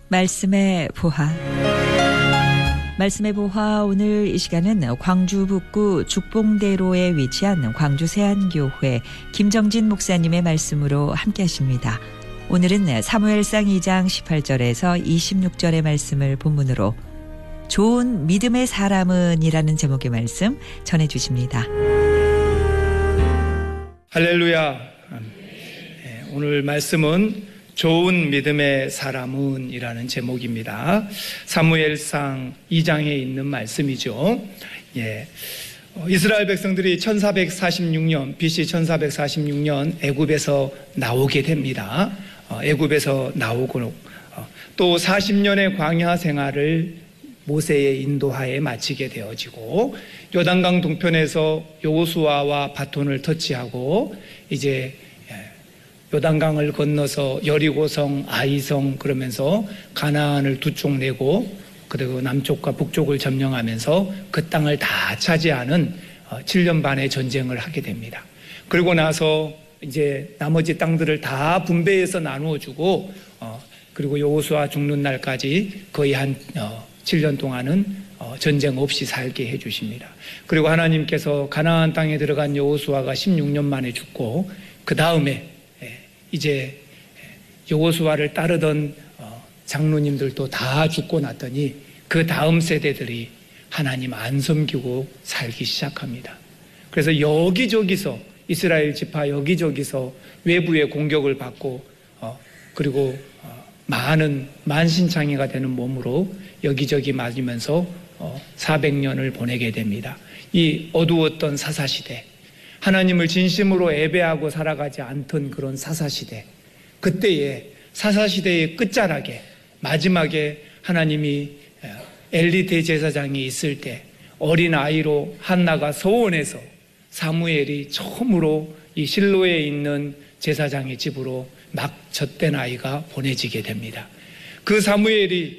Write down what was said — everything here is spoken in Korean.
말씀의 보화. 말씀의 보화, 오늘 이 시간은 광주 북구 죽봉대로에 위치한 광주 세안교회 김정진 목사님의 말씀으로 함께 하십니다. 오늘은 사무엘상 2장 18절에서 26절의 말씀을 본문으로 좋은 믿음의 사람은 이라는 제목의 말씀 전해주십니다. 할렐루야. 오늘 말씀은 좋은 믿음의 사람은 이라는 제목입니다. 사무엘상 2장에 있는 말씀이죠. 이스라엘 백성들이 1446년, BC 1446년 애굽에서 나오게 됩니다. 애굽에서 나오고 또 40년의 광야 생활을 모세의 인도하에 마치게 되어지고 요단강 동편에서 여호수아와 바톤을 터치하고 이제 요단강을 건너서 여리고성, 아이성 그러면서 가나안을 두 쪽 내고 그리고 남쪽과 북쪽을 점령하면서 그 땅을 다 차지하는 7년 반의 전쟁을 하게 됩니다. 그리고 나서 이제 나머지 땅들을 다 분배해서 나누어 주고 그리고 여호수아 죽는 날까지 거의 한 7년 동안은 전쟁 없이 살게 해주십니다. 그리고 하나님께서 가나안 땅에 들어간 여호수아가 16년 만에 죽고 그 다음에 이제 여호수아를 따르던 장로님들도 다 죽고 났더니 그 다음 세대들이 하나님 안 섬기고 살기 시작합니다. 그래서 여기저기서 이스라엘 지파 여기저기서 외부의 공격을 받고 그리고 많은 만신창이가 되는 몸으로 여기저기 맞으면서 400년을 보내게 됩니다. 이 어두웠던 사사시대, 하나님을 진심으로 예배하고 살아가지 않던 그런 사사시대, 그때의 사사시대의 끝자락에 마지막에 하나님이 엘리 대제사장이 있을 때 어린아이로 한나가 소원해서 사무엘이 처음으로 이 실로에 있는 제사장의 집으로 막 젖된 아이가 보내지게 됩니다. 그 사무엘이